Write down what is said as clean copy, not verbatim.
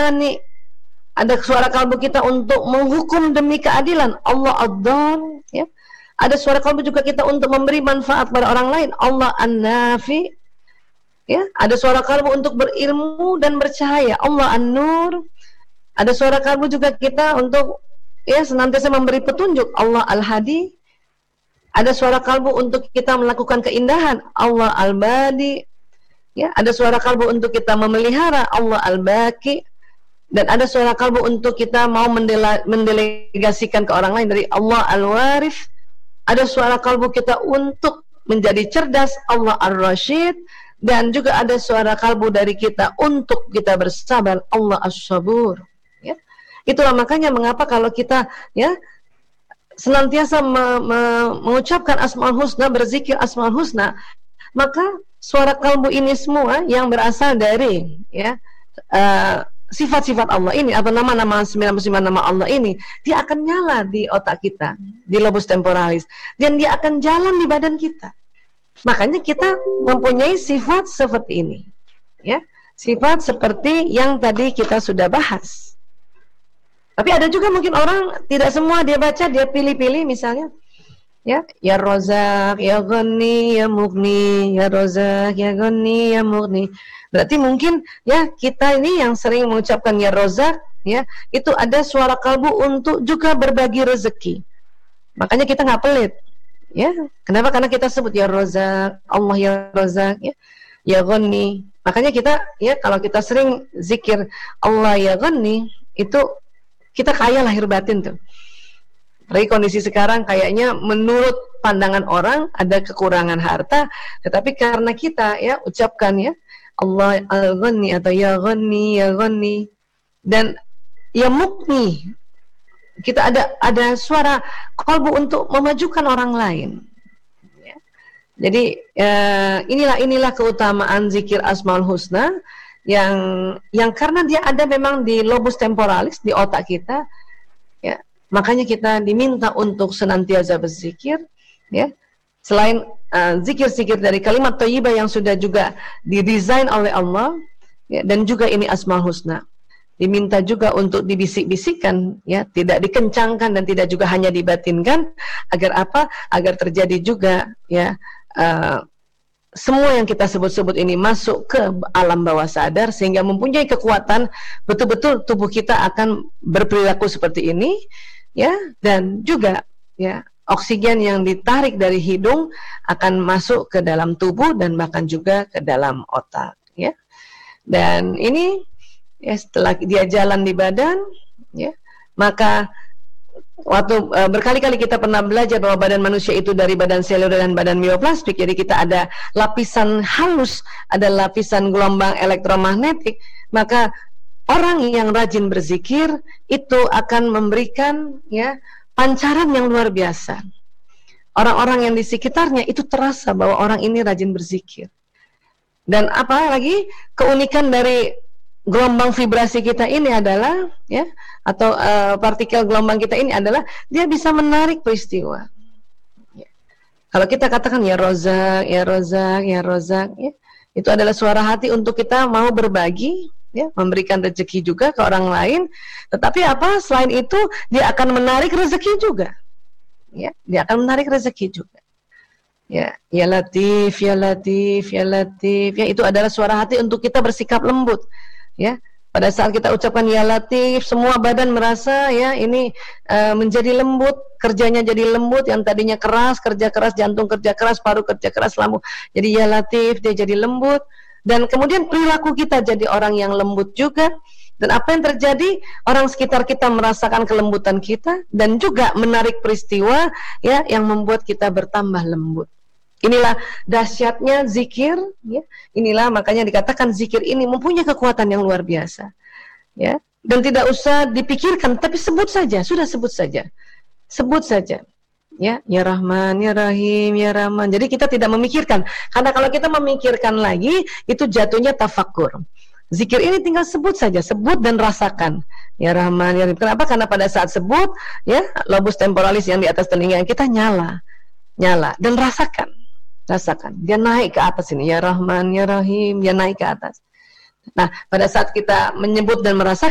Mani, ada suara kalbu kita untuk menghukum demi keadilan, Allah Ad-Dar, ya. Ada suara kalbu juga kita untuk memberi manfaat pada orang lain, Allah An-Nafi, ya. Ada suara kalbu untuk berilmu dan bercahaya, Allah An-Nur. Ada suara kalbu juga kita untuk senantiasa memberi petunjuk, Allah Al-Hadi. Ada suara kalbu untuk kita melakukan keindahan, Allah Al-Badi. Ya, ada suara kalbu untuk kita memelihara, Allah Al-Baqi. Dan ada suara kalbu untuk kita mau mendelegasikan ke orang lain, dari Allah Al-Warith. Ada suara kalbu kita untuk menjadi cerdas, Allah Ar-Rasyid. Dan juga ada suara kalbu dari kita untuk kita bersabar, Allah As-Sabur. Ya. Itulah makanya mengapa kalau kita senantiasa mengucapkan Asmaul Husna, berzikir Asmaul Husna, maka suara kalbu ini semua yang berasal dari sifat-sifat Allah ini atau nama-nama 99 nama Allah ini, dia akan nyala di otak kita, di lobus temporalis, dan dia akan jalan di badan kita. Makanya kita mempunyai sifat seperti ini, ya, sifat seperti yang tadi kita sudah bahas. Tapi ada juga mungkin orang tidak semua dia baca, dia pilih-pilih, misalnya ya Rozak, ya Ghani, ya Mughni, ya Rozak, ya Ghani, ya Mughni. Berarti mungkin kita ini yang sering mengucapkan ya Rozak, itu ada suara kalbu untuk juga berbagi rezeki. Makanya kita nggak pelit, Kenapa? Karena kita sebut ya Rozak, Allah ya Rozak, ya Ghani. Makanya kita kalau kita sering zikir Allah ya Ghani, itu kita kaya lahir batin tuh. Tapi kondisi sekarang kayaknya menurut pandangan orang ada kekurangan harta, tetapi karena kita ucapkan Allah Al-Ghani atau ya Ghani, ya Ghani, dan ya Mughni, kita ada suara kalbu untuk memajukan orang lain. Jadi inilah keutamaan zikir Asmaul Husna yang karena dia ada memang di lobus temporalis, di otak kita, makanya kita diminta untuk senantiasa berzikir, selain zikir-zikir dari kalimat thayyibah yang sudah juga didesain oleh Allah, dan juga ini Asmaul Husna diminta juga untuk dibisik-bisikkan, tidak dikencangkan dan tidak juga hanya dibatinkan, agar apa? Agar terjadi juga semua yang kita sebut-sebut ini masuk ke alam bawah sadar, sehingga mempunyai kekuatan betul-betul tubuh kita akan berperilaku seperti ini, dan juga oksigen yang ditarik dari hidung akan masuk ke dalam tubuh dan bahkan juga ke dalam otak, dan ini setelah dia jalan di badan, maka waktu berkali-kali kita pernah belajar bahwa badan manusia itu dari badan seluler dan badan mioplastik. Jadi kita ada lapisan halus, ada lapisan gelombang elektromagnetik. Maka orang yang rajin berzikir itu akan memberikan pancaran yang luar biasa. Orang-orang yang di sekitarnya itu terasa bahwa orang ini rajin berzikir. Dan apalagi keunikan dari gelombang vibrasi kita ini adalah atau partikel gelombang kita ini adalah dia bisa menarik peristiwa. Kalau kita katakan ya Rozak, ya Rozak, ya Rozak, itu adalah suara hati untuk kita mau berbagi, memberikan rezeki juga ke orang lain. Tetapi apa? Selain itu dia akan menarik rezeki juga. Dia akan menarik rezeki juga. Ya Latif, ya Latif, ya Latif. Itu adalah suara hati untuk kita bersikap lembut. Pada saat kita ucapkan ya Latif, semua badan merasa ini menjadi lembut, kerjanya jadi lembut. Yang tadinya keras, kerja keras, jantung kerja keras, paru kerja keras, lambung jadi ya Latif, dia jadi lembut. Dan kemudian perilaku kita jadi orang yang lembut juga. Dan apa yang terjadi, orang sekitar kita merasakan kelembutan kita dan juga menarik peristiwa yang membuat kita bertambah lembut. Inilah dahsyatnya zikir, inilah makanya dikatakan zikir ini mempunyai kekuatan yang luar biasa, dan tidak usah dipikirkan, tapi sebut saja, sudah sebut saja, ya Rahman, ya Rahim, ya Rahman. Jadi kita tidak memikirkan, karena kalau kita memikirkan lagi itu jatuhnya tafakkur. Zikir ini tinggal sebut saja, sebut dan rasakan, ya Rahman, ya Rahim. Kenapa? Karena pada saat sebut, lobus temporalis yang di atas telinga kita nyala dan rasakan, dia naik ke atas ini, ya Rahman, ya Rahim, dia naik ke atas. Nah, pada saat kita menyebut dan merasakan